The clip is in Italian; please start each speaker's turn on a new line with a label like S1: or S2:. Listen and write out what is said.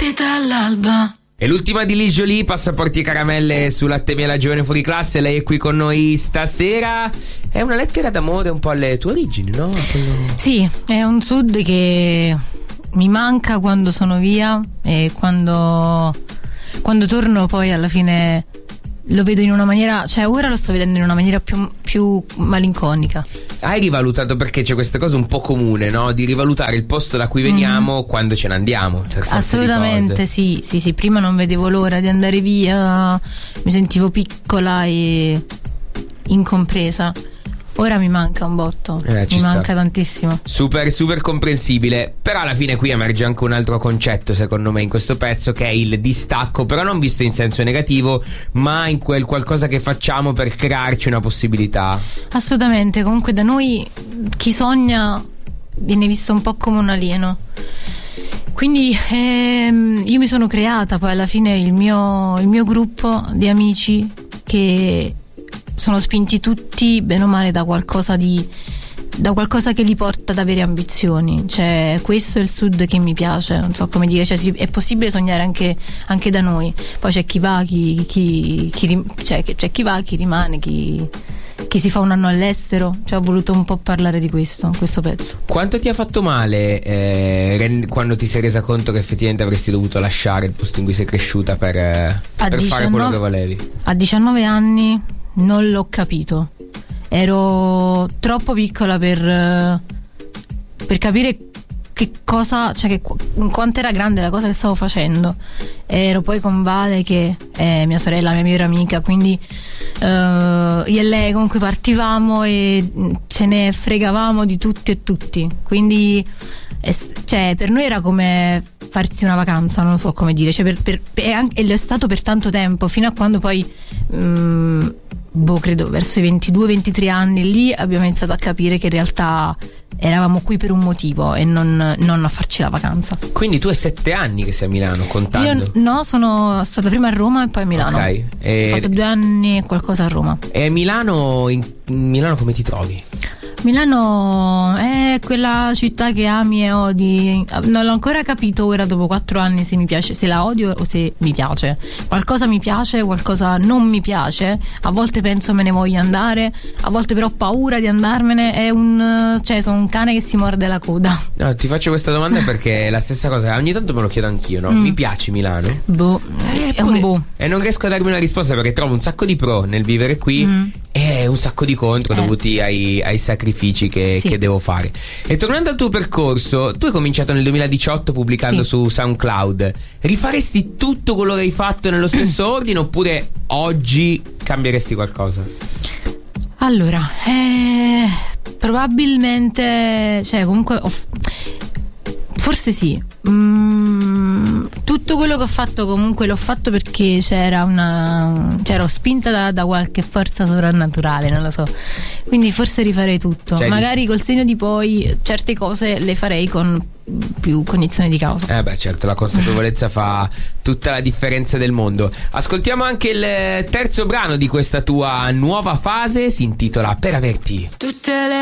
S1: partita all'alba.
S2: E l'ultima di Lil Jolie, Passaporti e caramelle su Latte Miele, giovane fuori classe. Lei è qui con noi stasera. È una lettera d'amore un po' alle tue origini, no?
S1: Sì, è un sud che mi manca quando sono via, e quando torno poi alla fine lo vedo in una maniera, cioè ora lo sto vedendo in una maniera più malinconica.
S2: Hai rivalutato, perché c'è questa cosa un po' comune, no? Di rivalutare il posto da cui veniamo quando ce ne andiamo.
S1: Assolutamente sì, prima non vedevo l'ora di andare via, mi sentivo piccola e incompresa. Ora mi manca un botto, mi manca tantissimo.
S2: Super comprensibile. Però alla fine qui emerge anche un altro concetto, secondo me, in questo pezzo, che è il distacco, però non visto in senso negativo, ma in quel qualcosa che facciamo per crearci una possibilità.
S1: Assolutamente. Comunque da noi chi sogna viene visto un po' come un alieno. Quindi io mi sono creata poi alla fine il mio gruppo di amici che sono spinti tutti bene o male da qualcosa che li porta ad avere ambizioni. Cioè, questo è il sud che mi piace, non so come dire, cioè, è possibile sognare anche da noi. Poi c'è chi va, c'è chi va, chi rimane, chi si fa un anno all'estero. Cioè, ho voluto un po' parlare di questo pezzo.
S2: Quanto ti ha fatto male quando ti sei resa conto che effettivamente avresti dovuto lasciare il posto in cui sei cresciuta per fare quello che volevi? A
S1: 19 anni non l'ho capito, ero troppo piccola per capire che cosa, cioè quanto era grande la cosa che stavo facendo. Ero poi con Vale, che è mia sorella, mia migliore amica, quindi io e lei comunque partivamo e ce ne fregavamo di tutti e tutti, quindi cioè per noi era come farsi una vacanza, non so come dire, cioè e lo è stato per tanto tempo, fino a quando poi credo verso i 22-23 anni lì abbiamo iniziato a capire che in realtà eravamo qui per un motivo e non a farci la vacanza.
S2: Quindi tu hai 7 anni che sei a Milano, contando?
S1: Io no, sono stata prima a Roma e poi a Milano.
S2: Ok.
S1: Ho fatto 2 anni e qualcosa a Roma.
S2: E a Milano, in Milano come ti trovi?
S1: Milano è quella città che ami e odi. Non l'ho ancora capito ora dopo 4 anni se mi piace, se la odio o se mi piace. Qualcosa mi piace, qualcosa non mi piace. A volte penso me ne voglio andare, a volte però ho paura di andarmene. Cioè sono un cane che si morde la coda. No,
S2: ti faccio questa domanda perché è la stessa cosa, ogni tanto me lo chiedo anch'io, no? Mi piace Milano?
S1: È un boh.
S2: E non riesco a darmi una risposta perché trovo un sacco di pro nel vivere qui e un sacco di contro dovuti ai sacrifici che devo fare. E tornando al tuo percorso, tu hai cominciato nel 2018 pubblicando su SoundCloud. Rifaresti tutto quello che hai fatto nello stesso ordine oppure oggi cambieresti qualcosa?
S1: Allora, probabilmente, cioè comunque forse sì. Tutto quello che ho fatto comunque l'ho fatto perché ero spinta da qualche forza sovrannaturale, non lo so. Quindi forse rifarei tutto. Magari col senno di poi certe cose le farei con più cognizione di causa.
S2: Certo, la consapevolezza fa tutta la differenza del mondo. Ascoltiamo anche il terzo brano di questa tua nuova fase, si intitola Per averti.
S3: Tutte le